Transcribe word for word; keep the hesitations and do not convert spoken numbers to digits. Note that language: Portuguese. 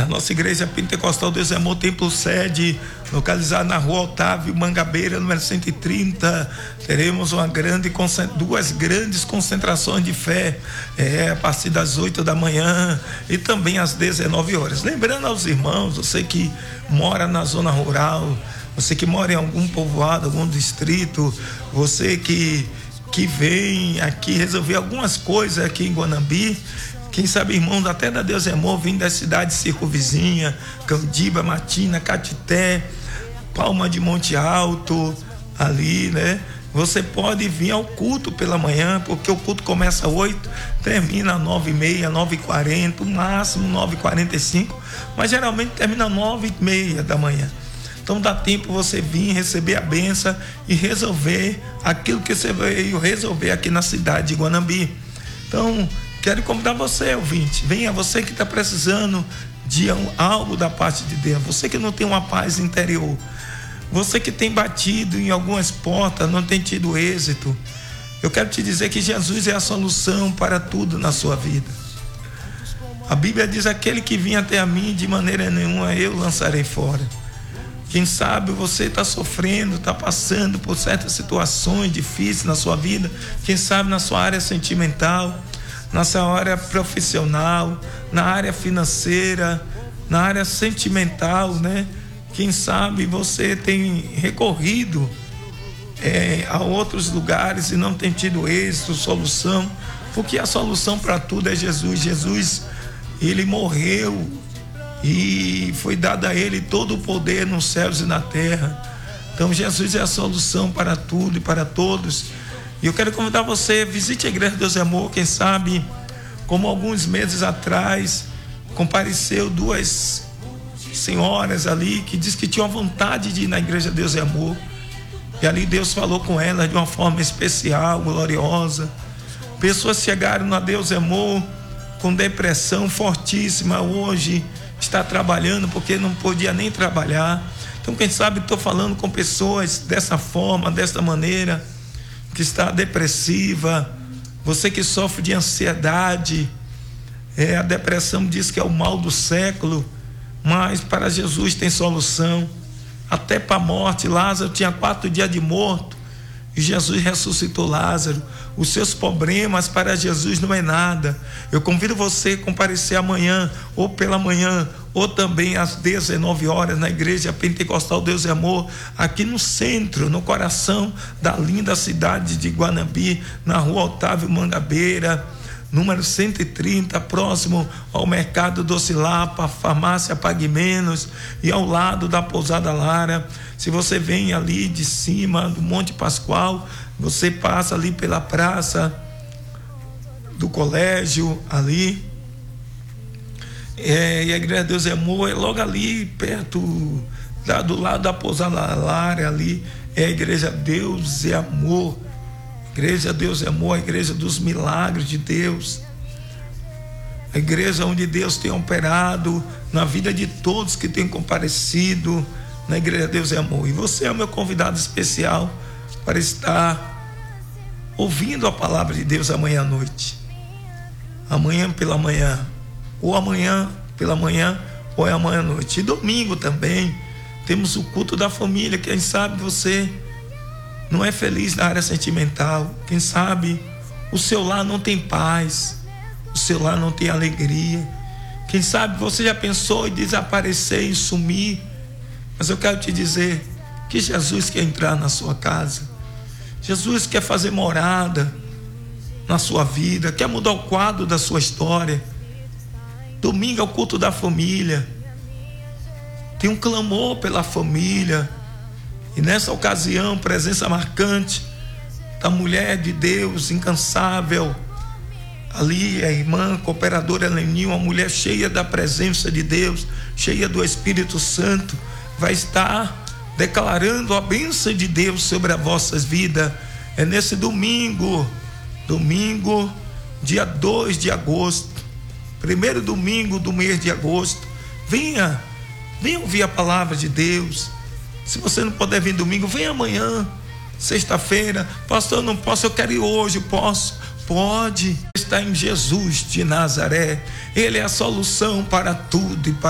A nossa igreja Pentecostal Deus é Amor, templo sede, localizado na rua Otávio Mangabeira, número cento e trinta. Teremos uma grande, duas grandes concentrações de fé, é, a partir das oito da manhã e também às dezenove horas. Lembrando aos irmãos, você que mora na zona rural, você que mora em algum povoado, algum distrito, você que, que vem aqui resolver algumas coisas aqui em Guanambi, quem sabe irmãos até da Deus é Amor, vindo das cidades circunvizinhas, Candiba, Matina, Catité, Palma de Monte Alto, ali, né? Você pode vir ao culto pela manhã, porque o culto começa às oito, termina às nove e meia, nove e quarenta, o máximo nove e quarenta e cinco, mas geralmente termina às nove e meia da manhã. Então dá tempo você vir receber a bênção e resolver aquilo que você veio resolver aqui na cidade de Guanambi. Então, quero convidar você, ouvinte, venha, você que está precisando de algo da parte de Deus, você que não tem uma paz interior, você que tem batido em algumas portas, não tem tido êxito. Eu quero te dizer que Jesus é a solução para tudo na sua vida. A Bíblia diz: aquele que vem até a mim, de maneira nenhuma eu lançarei fora. Quem sabe você está sofrendo, está passando por certas situações difíceis na sua vida, quem sabe na sua área sentimental, na sua área profissional, na área financeira, na área sentimental, né? Quem sabe você tem recorrido é, a outros lugares e não tem tido êxito, solução, porque a solução para tudo é Jesus. Jesus, ele morreu e foi dado a ele todo o poder nos céus e na terra. Então Jesus é a solução para tudo e para todos. E eu quero convidar você, visite a Igreja Deus é Amor. Quem sabe, como alguns meses atrás, compareceu duas senhoras ali que diz que tinham vontade de ir na Igreja Deus é Amor. E ali Deus falou com elas de uma forma especial, gloriosa. Pessoas chegaram na Deus é Amor com depressão fortíssima, hoje está trabalhando porque não podia nem trabalhar. Então, quem sabe, estou falando com pessoas dessa forma, dessa maneira, que está depressiva, você que sofre de ansiedade, é, a depressão diz que é o mal do século, mas para Jesus tem solução, até para a morte. Lázaro tinha quatro dias de morto e Jesus ressuscitou Lázaro. Os seus problemas para Jesus não é nada. Eu convido você a comparecer amanhã, ou pela manhã, ou também às dezenove horas, na Igreja Pentecostal Deus é Amor, aqui no centro, no coração da linda cidade de Guanambi, na rua Otávio Mangabeira, número cento e trinta, próximo ao Mercado Docilapa, farmácia Pague Menos, e ao lado da Pousada Lara. Se você vem ali de cima do Monte Pascoal, você passa ali pela praça do colégio ali, é, e a Igreja Deus é Amor é logo ali perto, da, do lado da Pousada Lara ali, é a Igreja Deus é Amor. Igreja Deus é Amor, a igreja dos milagres de Deus, a igreja onde Deus tem operado na vida de todos que têm comparecido na Igreja Deus é Amor. E você é o meu convidado especial para estar ouvindo a palavra de Deus amanhã à noite, amanhã pela manhã, ou amanhã pela manhã, ou é amanhã à noite. E domingo também temos o culto da família. Quem sabe você não é feliz na área sentimental, quem sabe o seu lar não tem paz, o seu lar não tem alegria, quem sabe você já pensou em desaparecer, em sumir, mas eu quero te dizer que Jesus quer entrar na sua casa, Jesus quer fazer morada na sua vida, quer mudar o quadro da sua história. Domingo é o culto da família, tem um clamor pela família. E nessa ocasião, presença marcante da mulher de Deus, incansável, ali a irmã cooperadora Leninha, uma mulher cheia da presença de Deus, cheia do Espírito Santo, vai estar declarando a bênção de Deus sobre as vossas vidas. É nesse domingo, domingo, dia dois de agosto, primeiro domingo do mês de agosto. Venha, venha ouvir a palavra de Deus. Se você não puder vir domingo, vem amanhã, sexta-feira. Pastor, eu não posso, eu quero ir hoje. Posso? Pode. Está em Jesus de Nazaré. Ele é a solução para tudo e para